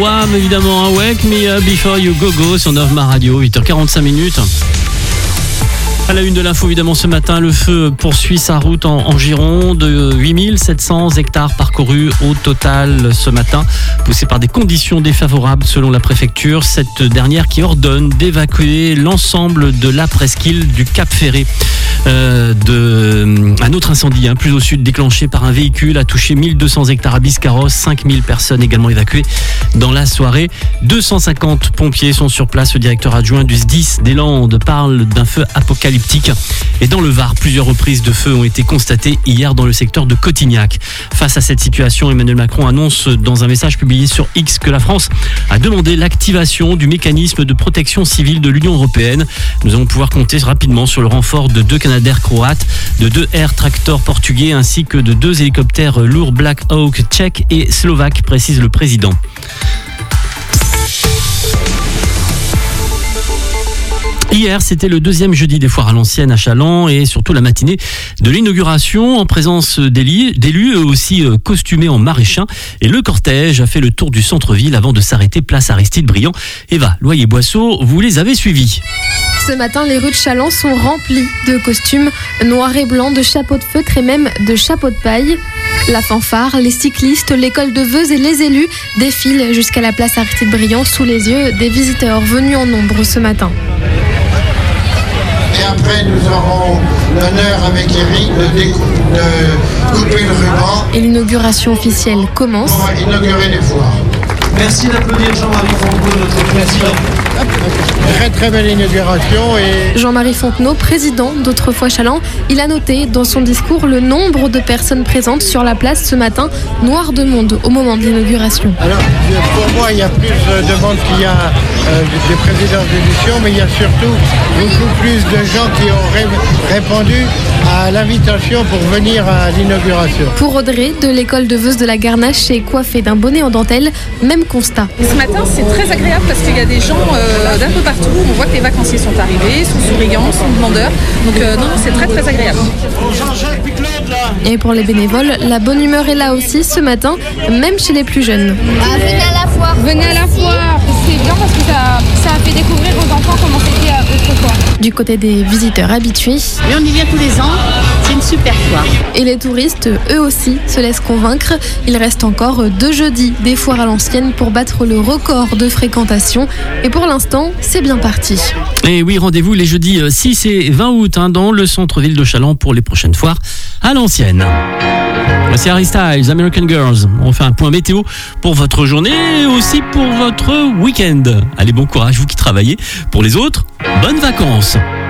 Wham évidemment, Wake Me Up Before You Go Go sur Nova Radio, 8h45. À la une de l'info, évidemment, ce matin, le feu poursuit sa route en Gironde. 8700 hectares parcourus au total ce matin, poussé par des conditions défavorables selon la préfecture. Cette dernière qui ordonne d'évacuer l'ensemble de la presqu'île du Cap Ferré. Un autre incendie plus au sud déclenché par un véhicule a touché 1200 hectares à Biscarrosse, 5000 personnes également évacuées dans la soirée. 250 pompiers sont sur place. Le directeur adjoint du SDIS des Landes parle d'un feu apocalyptique. Et dans le Var, plusieurs reprises de feu ont été constatées hier dans le secteur de Cotignac. Face à cette situation, Emmanuel Macron annonce dans un message publié sur X que la France a demandé l'activation du mécanisme de protection civile de l'Union européenne. Nous allons pouvoir compter rapidement sur le renfort de 2 Canadair croates, de 2 Air Tractor portugais ainsi que de 2 hélicoptères lourds Black Hawk tchèques et slovaques, précise le président. Hier, c'était le deuxième jeudi des foires à l'ancienne à Challans et surtout la matinée de l'inauguration en présence d'élus aussi costumés en maraîchins. Et le cortège a fait le tour du centre-ville avant de s'arrêter place Aristide Briand. Eva Loyer-Boisseau, vous les avez suivis. Ce matin, les rues de Challans sont remplies de costumes noirs et blancs, de chapeaux de feutre et même de chapeaux de paille. La fanfare, les cyclistes, l'école de Veuze et les élus défilent jusqu'à la place Aristide Briand sous les yeux des visiteurs venus en nombre ce matin. Et après, nous aurons l'honneur avec Eric de couper le ruban. Et l'inauguration officielle commence. On va inaugurer les foires. Merci d'applaudir Jean-Marie Fontenot, notre président. Très très belle inauguration. Et Jean-Marie Fontenot, président d'Autrefois Challans, il a noté dans son discours le nombre de personnes présentes sur la place ce matin, noir de monde au moment de l'inauguration. Alors pour moi, il y a plus de monde qu'il y a des présidents d'édition, mais il y a surtout beaucoup plus de gens qui ont répondu à l'invitation pour venir à l'inauguration. Pour Audrey, de l'école de Veuze de la Garnache, est coiffée d'un bonnet en dentelle, même constat. Ce matin, c'est très agréable parce qu'il y a des gens d'un peu partout. On voit que les vacanciers sont arrivés, sont souriants, sont demandeurs. Donc non, c'est très très agréable. Et pour les bénévoles, la bonne humeur est là aussi ce matin, même chez les plus jeunes. Venez à la foire. Venez à la foire. C'est bien parce que ça a fait découvrir aux enfants comment c'était autrefois. Du côté des visiteurs habitués. Mais on y vient tous les ans. C'est une super foire. Et les touristes, eux aussi, se laissent convaincre. Il reste encore 2 jeudis des foires à l'ancienne pour battre le record de fréquentation. Et pour l'instant, c'est bien parti. Et oui, rendez-vous les jeudis 6 et 20 août dans le centre-ville de Challans pour les prochaines foires à l'ancienne. Voici Harry Styles, American Girls. On fait un point météo pour votre journée et aussi pour votre week-end. Allez, bon courage, vous qui travaillez. Pour les autres, bonnes vacances.